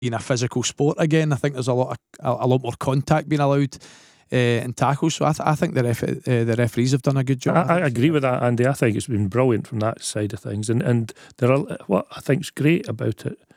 in a physical sport again. I think there's a lot more contact being allowed in tackles. So I think the referees have done a good job. I agree with that, Andy. I think it's been brilliant from that side of things. And there are, what I think's great about it